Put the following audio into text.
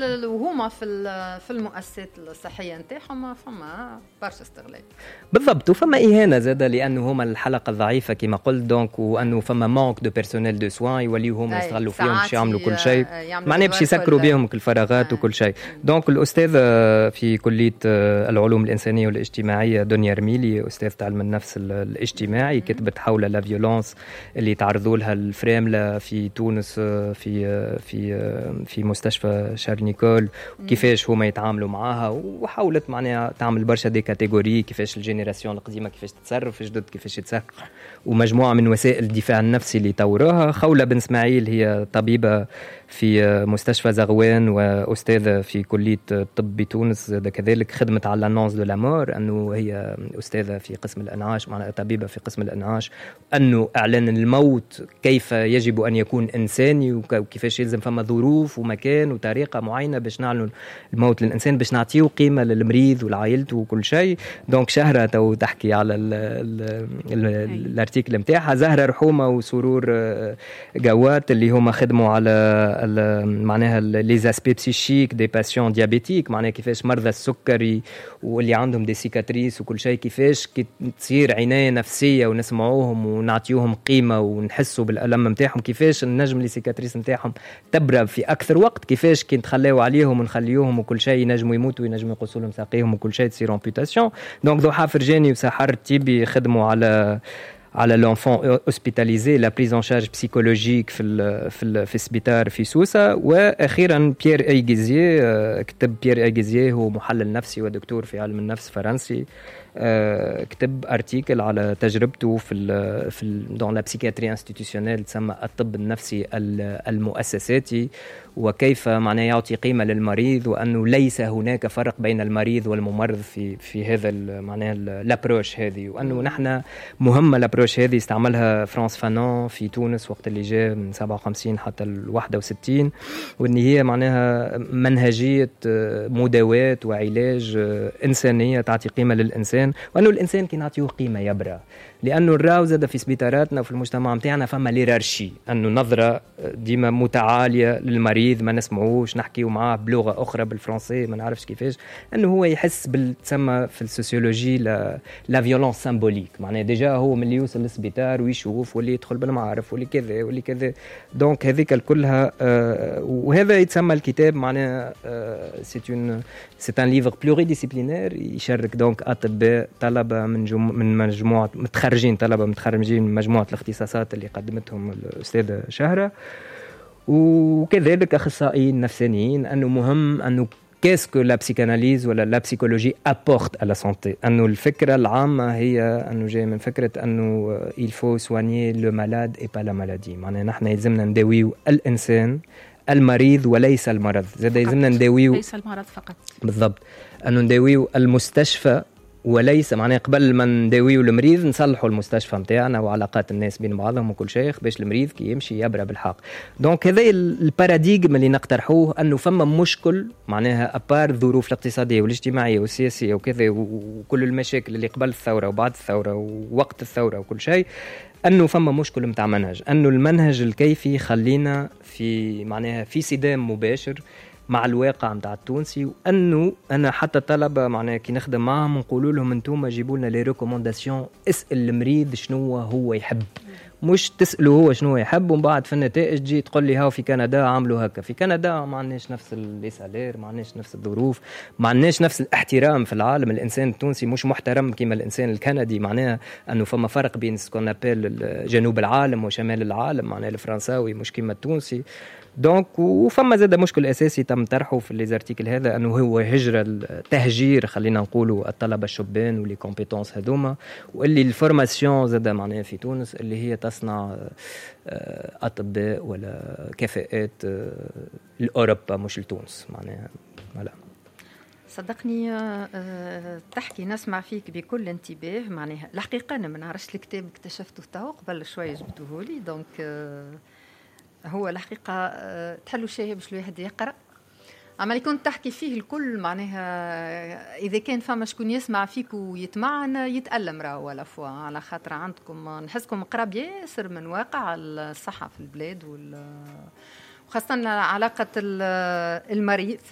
وهما في المؤسسات الصحيه نتاعهم فما برشا استغلال بالضبط. وفما اهانه زاده لانه هما الحلقه الضعيفه كما قلت دونك، وانه فما مانك دو بيرسونيل دو سوان يوليو هما يستغلوا فيهم باش يعملوا كل شيء، معناه باش يسكروا بهم الفراغات وكل شيء. دونك الاستاذه في كليه العلوم الانسانيه والاجتماعيه دنيا رميلي، استاذه علم النفس الاجتماعي، كتبت حول لا فيولونس اللي تعرضوا لها الفرامله في تونس في مستشفى شارنيكول، كيفاش هما يتعاملوا معاها، وحاولت معناها تعمل برشا دي كاتيجوري، كيفاش الجينيراسيون القديمه كيفاش تتصرف، جدد كيفاش يتصرف، ومجموعه من وسائل الدفاع النفسي اللي طوروها. خولة بن اسماعيل هي طبيبه في مستشفى زغوان واستاذه في كليه الطب بتونس، كذلك خدمت على لانونس دو لامور، انه هي استاذه في قسم الانعاش، معناها طبيبه في قسم الانعاش، انه اعلان الموت كيف يجب ان يكون انساني، وكيفاش يلزم فما ظروف ومكان وطريقه معينه باش نعلن الموت للانسان، باش نعطيه قيمه للمريض ولعائلته وكل شيء. دونك شهره تو تحكي على الارتيكل نتاعها. زهره رحومه وسرور جوات اللي هما خدموا على معناها لي زاسبي بسيشيك دي باسيون ديابيتيك، معناها كيفاش مرضى السكري واللي عندهم دي سيكاتريس وكل شيء، كيفاش تصير عنايه نفسيه ونسمعوهم ونعطيوهم قيمه ونحسوا بالالم نتاعهم، كيفاش النجم لي سيكاتريس نتاعهم تبرد في اكثر وقت، كيفاش كي نتخلاو عليهم ونخليوهم وكل شيء ينجموا يموتوا، ينجموا يقصوا لهم ساقيهم وكل شيء، تصير امبوتاسيون. دونك ضحى فرجاني وسحر تيبي خدموا على l'enfant hospitalisé, la prise en charge psychologique في السبيطار في سوسة. واخيرا بيير ايغيزيه، كتب بيير ايغيزيه هو محلل نفسي ودكتور في علم النفس فرنسي، كتب ارتيكل على تجربته في دون لا بسيكياتري انستيتيوشنيل، تسمى الطب النفسي المؤسساتي، وكيف معناه يعطي قيمه للمريض، وانه ليس هناك فرق بين المريض والممرض في هذا معناه الابروش هذه، وانه نحن مهمه الابروش هذه استعملها فرانس فانون في تونس وقت اللي جاء من 57 حتى ال 61، وان هي معناها منهجيه مداواه وعلاج انسانيه تعطي قيمه للانسان، وانه الانسان كي نعطيه قيمه يبرى. لانه الراو زاد في سبيطاراتنا وفي المجتمع نتاعنا فما ليرارشي، انه نظره ديما متعاليه للمريض، ما نسمعوش، نحكيو معاه بلغه اخرى بالفرنسي، ما نعرفش كيفاش، انه هو يحس تسمى في السوسيولوجي لا فيولونس سامبوليك، معناه ديجا هو من اللي يوصل للسبيطار ويشوف واللي يدخل بالمعارف واللي كذا واللي كذا. دونك هذيك كلها وهذا يتسمى الكتاب معناه سي ان ليفر بلوري ديسيبلينير، يشارك دونك اطباء طلبه من مجموعه طلبه متخرجين من مجموعه الاختصاصات اللي قدمتهم الاستاذه شهره، وكذلك اخصائيين نفسانيين، انه مهم انه كيسكو لا بسيكاناليز ولا لا بسيكولوجي ابورت على سانتي، انه الفكره العامه هي انه جاي من فكره انه il faut soigner le malade et pas la maladie، معناها نحن يلزمنا نداويو الانسان المريض وليس المرض، زاد يلزمنا نداويو ليس المرض فقط، بالضبط، انه نداويو المستشفى وليس معناه قبل ما نداويو المريض نصلحوا المستشفى نتاعنا وعلاقات الناس بين بعضهم وكل شيء باش المريض كي يمشي يبرى بالحق. دونك هذا الباراديغم اللي نقترحوه، انه فما مشكل معناها ابار الظروف الاقتصاديه والاجتماعيه والسياسيه وكذا وكل المشاكل اللي قبل الثوره وبعد الثوره ووقت الثوره وكل شيء، انه فما مشكل متاع منهج، انه المنهج الكيفي خلينا في معناها في صدام مباشر مع الواقع متاع التونسي، وانه انا حتى طلبه معناها كي نخدم معهم نقول لهم انتم جيبوا لنا لي ريكومونداسيون، اسال المريض شنو هو يحب، مش تساله هو شنو يحب ومن بعد في النتائج تجي تقول لي هاو في كندا عملوا هكا. في كندا ما عندناش نفس لي سالير، ما عندناش نفس الظروف، ما عندناش نفس الاحترام في العالم، الانسان التونسي مش محترم كما الانسان الكندي، معناها انه فما فرق بين سكون ابل جنوب العالم وشمال العالم، معناها الفرنساوي مش كما التونسي. دونك وفما زاد مشكل اساسي تم طرحه في ليزارتيكل هذا، انه هو هجره تهجير خلينا نقولوا الطلبه الشبان واللي كومبيتونس هذوما، واللي الفورماسيون زاد معناها في تونس اللي هي تصنع اطباء ولا كفاءات لاوروبا مش لتونس معناها. لا صدقني تحكي نسمع فيك بكل انتباه، معناها الحقيقه انا ما نعرفش الكتاب اكتشفته تو قبل شويه جبته لي، دونك هو الحقيقة تحلو شيء باش الواحد يقرأ، أما اللي كنت تحكي فيه الكل معناها إذا كان فما شكون يسمع فيك ويتمعن يتألم راهو ولا فوا، على خاطر عندكم نحسكم قراب ياسر من واقع الصحة في البلاد وخاصة علاقة المريض